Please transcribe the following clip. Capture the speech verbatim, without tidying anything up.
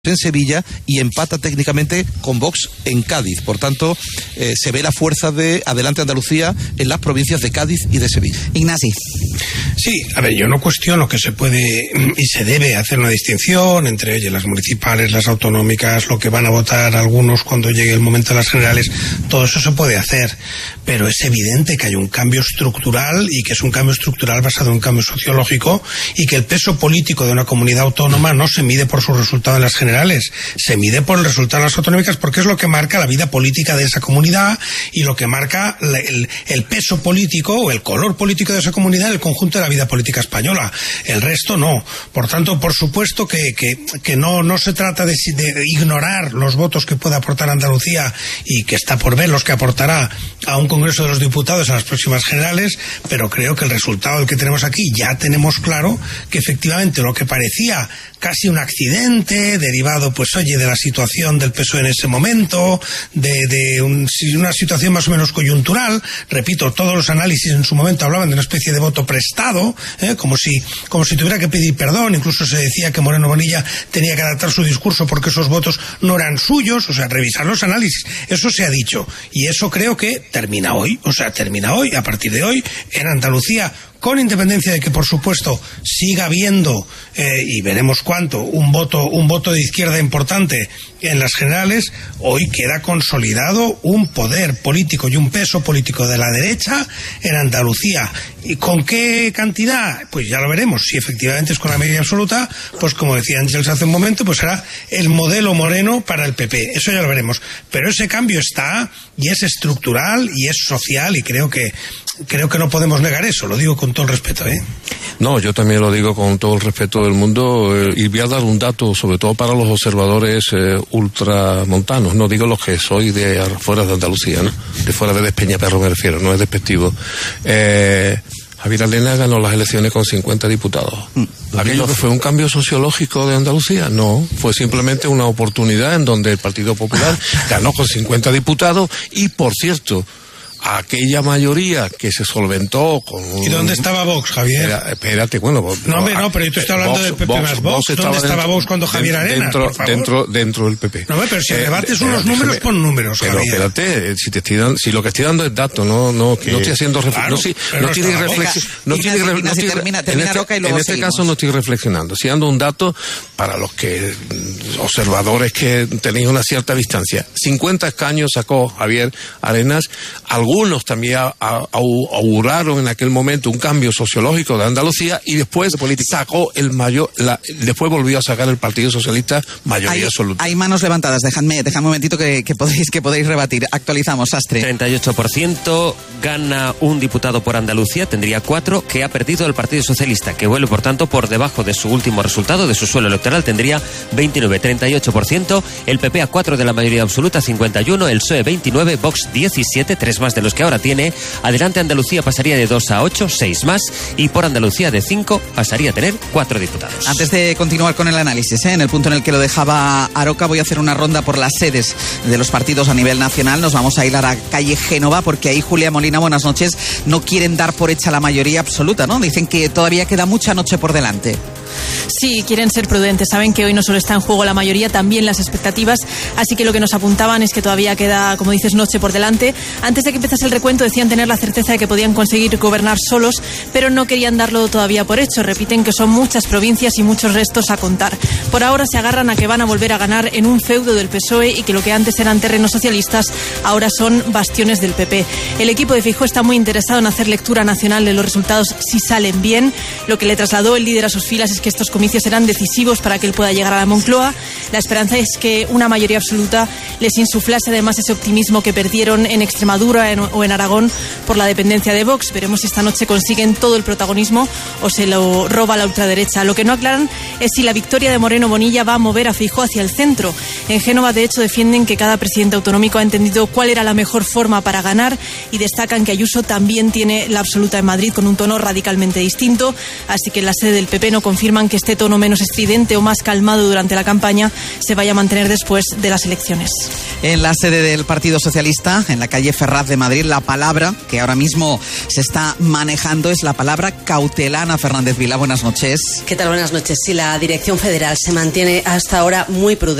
en Sevilla y empata técnicamente con Vox en Cádiz. Por tanto, eh, se ve la fuerza de Adelante Andalucía en las provincias de Cádiz y de Sevilla. Ignasi. Sí, a ver, yo no cuestiono que se puede y se debe hacer una distinción entre oye, las municipales, las autonómicas, lo que van a votar algunos cuando llegue el momento de las generales. Todo eso se puede hacer, pero es evidente que hay un cambio estructural y que es un cambio estructural basado en un cambio sociológico y que el peso político de una comunidad autónoma no se mide por su resultado en las generales. Se mide por el resultado de las autonómicas porque es lo que marca la vida política de esa comunidad y lo que marca el, el peso político o el color político de esa comunidad en el conjunto de la vida política española. El resto no. Por tanto, por supuesto que, que, que no, no se trata de, de ignorar los votos que pueda aportar Andalucía y que está por ver los que aportará a un Congreso de los Diputados en las próximas generales, pero creo que el resultado del que tenemos aquí ya tenemos claro que efectivamente lo que parecía casi un accidente derivado, pues oye, de la situación del P S O E en ese momento, de, de un, una situación más o menos coyuntural. Repito, todos los análisis en su momento hablaban de una especie de voto prestado, ¿eh? como si como si tuviera que pedir perdón. Incluso se decía que Moreno Bonilla tenía que adaptar su discurso porque esos votos no eran suyos. O sea, revisar los análisis. Eso se ha dicho. Y eso creo que termina hoy. O sea, termina hoy. A partir de hoy, en Andalucía, con independencia de que, por supuesto, siga habiendo, eh, y veremos cuánto, un voto, un voto de izquierda importante en las generales, hoy queda consolidado un poder político y un peso político de la derecha en Andalucía. ¿Y con qué cantidad? Pues ya lo veremos. Si efectivamente es con la mayoría absoluta, pues como decía Ángels hace un momento, pues será el modelo Moreno para el P P. Eso ya lo veremos. Pero ese cambio está, y es estructural, y es social, y creo que creo que no podemos negar eso. Lo digo con todo el respeto, ¿eh? No, yo también lo digo con todo el respeto del mundo, eh, y voy a dar un dato, sobre todo para los observadores eh, ultramontanos, no digo los que soy de fuera de Andalucía, ¿no? De fuera de Despeñaperro me refiero, no es despectivo. Eh, Javier Arenas ganó las elecciones con cincuenta diputados. ¿Aquello que fue un cambio sociológico de Andalucía? No, fue simplemente una oportunidad en donde el Partido Popular ganó con cincuenta diputados y, por cierto, aquella mayoría que se solventó con... ¿Y dónde estaba Vox, Javier? Espera, espérate, bueno... No, hombre, no, pero yo te estoy hablando Vox, del P P Vox, más Vox. Vox ¿Dónde estaba estaba dentro, Vox cuando Javier Arenas, dentro, por favor? Dentro, dentro del P P. No, pero si el eh, debate son espérate, los números, déjame, pon números, pero Javier. espérate, si te estoy dando, si lo que estoy dando es datos, no, no, Sí. no estoy haciendo Claro, reflexión, no, si, pero no no estoy está reflexión, no Ignacio, estoy, Ignacio, no estoy, termina, termina en este, Roca y luego en este seguimos. caso no estoy reflexionando, estoy dando un dato para los que, observadores que tenéis una cierta distancia. cincuenta escaños sacó Javier Arenas, algunos también a, a, auguraron en aquel momento un cambio sociológico de Andalucía y después sacó el mayor, la, después volvió a sacar el Partido Socialista mayoría hay, absoluta. Hay manos levantadas, dejadme, dejadme un momentito que, que podéis que podéis rebatir. Actualizamos, Sastre. treinta y ocho por ciento gana un diputado por Andalucía, tendría cuatro, que ha perdido el Partido Socialista, que vuelve por tanto por debajo de su último resultado, de su suelo electoral, tendría veintinueve, treinta y ocho por ciento, el P P a cuatro de la mayoría absoluta, cincuenta y uno, el P S O E veintinueve, Vox diecisiete, tres más de los que ahora tiene, Adelante Andalucía pasaría de dos a ocho, seis más, y por Andalucía de cinco pasaría a tener cuatro diputados. Antes de continuar con el análisis, ¿eh? en el punto en el que lo dejaba Aroca, voy a hacer una ronda por las sedes de los partidos a nivel nacional. Nos vamos a ir a la calle Génova, porque ahí, Julia Molina, buenas noches, no quieren dar por hecha la mayoría absoluta, ¿no? Dicen que todavía queda mucha noche por delante. Sí, quieren ser prudentes. Saben que hoy no solo está en juego la mayoría, también las expectativas. Así que lo que nos apuntaban es que todavía queda, como dices, noche por delante. Antes de que empezase el recuento decían tener la certeza de que podían conseguir gobernar solos, pero no querían darlo todavía por hecho. Repiten que son muchas provincias y muchos restos a contar. Por ahora se agarran a que van a volver a ganar en un feudo del P S O E y que lo que antes eran terrenos socialistas ahora son bastiones del P P. El equipo de Feijóo está muy interesado en hacer lectura nacional de los resultados si salen bien. Lo que le trasladó el líder a sus filas es que estos comicios serán decisivos para que él pueda llegar a la Moncloa. La esperanza es que una mayoría absoluta les insuflase además ese optimismo que perdieron en Extremadura en, o en Aragón por la dependencia de Vox. Veremos si esta noche consiguen todo el protagonismo o se lo roba la ultraderecha. Lo que no aclaran es si la victoria de Moreno Bonilla va a mover a Feijóo hacia el centro. En Génova, de hecho, defienden que cada presidente autonómico ha entendido cuál era la mejor forma para ganar y destacan que Ayuso también tiene la absoluta en Madrid con un tono radicalmente distinto. Así que en la sede del P P no confirman que este tono menos estridente o más calmado durante la campaña se vaya a mantener después de las elecciones. En la sede del Partido Socialista, en la calle Ferraz de Madrid, la palabra que ahora mismo se está manejando es la palabra cautelar. Ana Fernández Vila, buenas noches. ¿Qué tal? Buenas noches. Sí, la Dirección Federal se mantiene hasta ahora muy prudente.